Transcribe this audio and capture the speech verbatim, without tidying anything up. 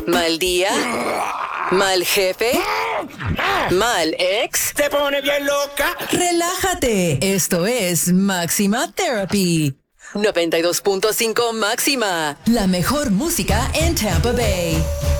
¿Mal día? ¿Mal jefe? ¿Mal ex? Se pone bien loca. Relájate. Esto es Máxima Therapy. noventa y dos punto cinco Máxima. La mejor música en Tampa Bay.